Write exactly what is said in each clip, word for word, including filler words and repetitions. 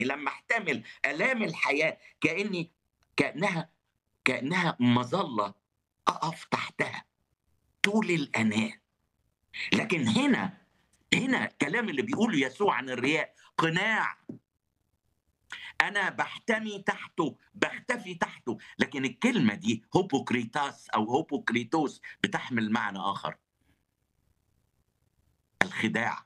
لمّا أحتمل آلام الحياة كإني كإنها كإنها مظلة أقف تحتها طول الأناة. لكن هنا هنا الكلام اللي بيقوله يسوع عن الرياء قناع، أنا باحتمي تحته، باختفي تحته، لكن الكلمة دي هوبوكريتاس أو هوبوكريتوس بتحمل معنى آخر، الخداع،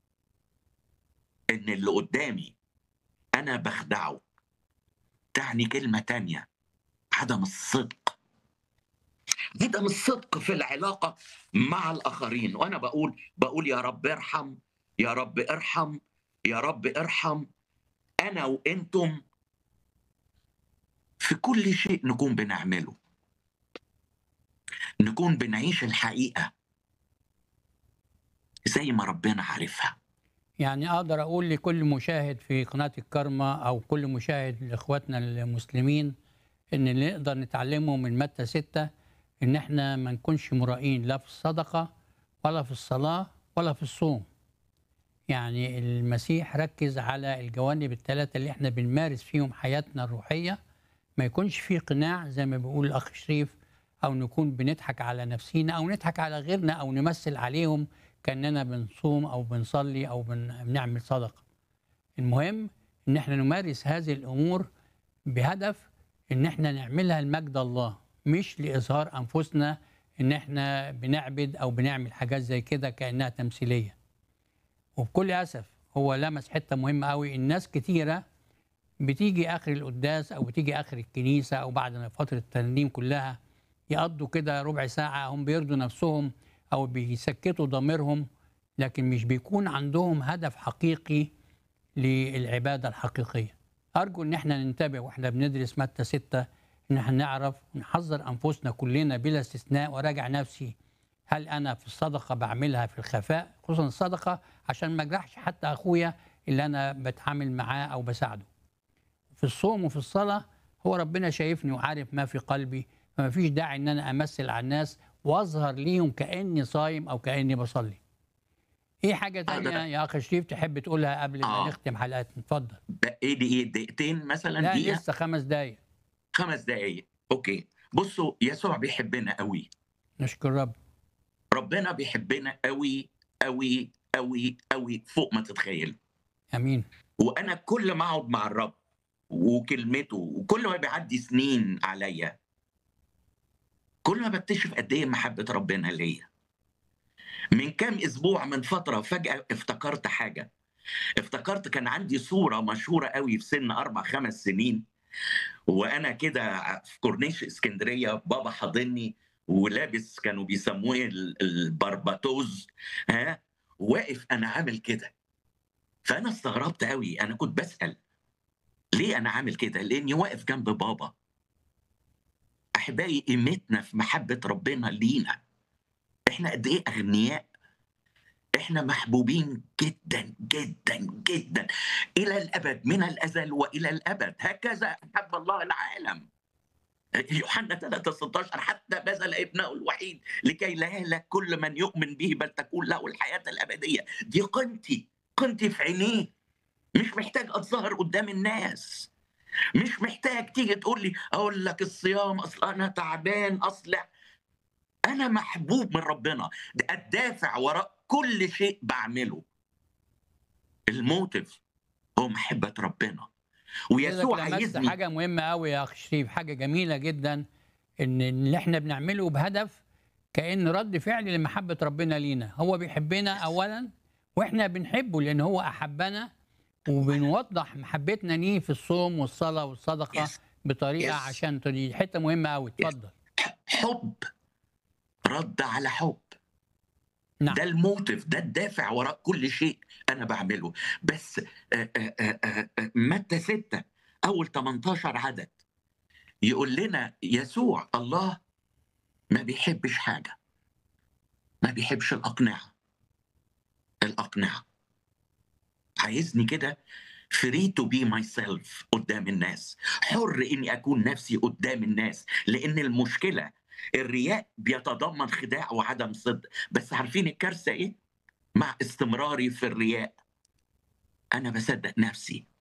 إن اللي قدامي أنا باخدعه، تعني كلمة تانية عدم الصدق، عدم الصدق في العلاقة مع الآخرين، وأنا باقول باقول يا رب ارحم، يا رب ارحم، يا رب ارحم، أنا وأنتم في كل شيء نكون بنعمله، نكون بنعيش الحقيقة زي ما ربنا عارفها. يعني أقدر أقول لكل مشاهد في قناة الكارما أو كل مشاهد لإخواتنا المسلمين إن اللي نقدر نتعلمه من متى ستة إن إحنا ما نكونش مرائين لا في الصدقة ولا في الصلاة ولا في الصوم. يعني المسيح ركز على الجوانب الثلاثة اللي إحنا بنمارس فيهم حياتنا الروحية، ما يكونش فيه قناع زي ما بيقول الأخ شريف، أو نكون بنضحك على نفسينا أو نضحك على غيرنا أو نمثل عليهم كأننا بنصوم أو بنصلي أو بن- بنعمل صدقة. المهم إن إحنا نمارس هذه الأمور بهدف إن إحنا نعملها لمجد الله، مش لإظهار أنفسنا إن إحنا بنعبد أو بنعمل حاجات زي كده كأنها تمثيلية. وبكل أسف هو لمس حتة مهمة قوي، الناس كتيرة بتيجي آخر القداس أو بتيجي آخر الكنيسة أو بعد ما فترة الترنيم كلها يقضوا كده ربع ساعة هم بيرضوا نفسهم أو بيسكتوا ضميرهم، لكن مش بيكون عندهم هدف حقيقي للعبادة الحقيقية. أرجو إن احنا ننتبه وإحنا بندرس متى ستة، إن احنا نعرف ونحذر أنفسنا كلنا بلا استثناء، وراجع نفسي هل أنا في الصدقة بعملها في الخفاء، خصوصا الصدقة عشان ما أجرحش حتى أخويا اللي أنا بتعامل معاه أو بساعده. في الصوم وفي الصلاة هو ربنا شايفني وعارف ما في قلبي، فما فيش داعي ان انا امثل على الناس واظهر ليهم كاني صايم او كاني بصلي. ايه حاجة تانية أقدر يا اخ شريف تحب تقولها قبل ما آه، نختم حلقتنا؟ اتفضل. باقي لي إيه دقيقتين مثلًا، لا دقيقة، لسه خمس دقايق. خمس دقايق، أوكي. بُصّوا يسوع بيحبنا أوي، نشكر رب. ربنا بيحبنا أوي، أوي، أوي، أوي فوق ما تتخيلوا. امين. وأنا كل ما أقعد مع الرب وكلمته وكل ما بيعدّي سنين عليّا، كل ما باكتشف قد إيه محبة ربنا ليّا. من كام أسبوع من فترة فجأة افتكرت حاجة، افتكرت كان عندي صورة مشهورة أوي في سن أربع، خمس سنين، وأنا كده في كورنيش إسكندرية بابا حاضنّي ولابس كانوا بيسموه ال البرباتوز، ها، واقف أنا عامل كده. فأنا استغربت أوي، أنا كنت باسأل ليه أنا عامل كده؟ لإني واقف جنب بابا. أحبائي قيمتنا في محبة ربنا لينا، إحنا قد إيه أغنياء، إحنا محبوبين جدًا، جدًا، جدًا إلى الأبد، من الأزل وإلى الأبد، هكذا أحب الله العالم. يوحنا ثلاثة ستة عشر حتى بذل ابنه الوحيد لكي لا يهلك كل من يؤمن به بل تكون له الحياة الأبدية. دي قيمتي، قيمتي في عينيه، مش محتاج أتظاهر قدّام الناس. مش محتاج تيجي تقول لي أقول لك الصيام، أصل أنا تعبان، أصل أنا محبوب من ربنا، ده الدافع وراء كل شيء باعمله، الmotive هو محبة ربنا، حضرتك ويسوع لمست عايزني. حاجة مهمة قوي يا اخ شريف، حاجة جميلة جدا، ان اللي احنا بنعمله بهدف كأن رد فعل لمحبة ربنا لينا. هو بيحبنا اولا واحنا بنحبه لان هو احبنا، أولًا وبنوضح محبتنا ليه في الصوم والصلاة والصدقة يس، بطريقة يس، عشان دي حتة مهمة قوي. يس، اتفضل. ح حُب، رَد على حُب، نعم. ده الmotive، ده الدافع وراء كل شيء أنا باعمله. بس آآ آآ آآ آآ متى ستة أول تمنتاشر عدد يقول لنا يسوع الله ما بيحبش حاجة، ما بيحبش الأقنعة، الأقنعة. عايزني كده free to be myself قدّام الناس، حُر إني أكون نَفْسي قدّام الناس، لإن المشكلة الرياء بيتضمن خداع وعدم صدق. بس عارفين الكارثة إيه؟ مع استمراري في الرياء، أنا باصدّق نَفْسي،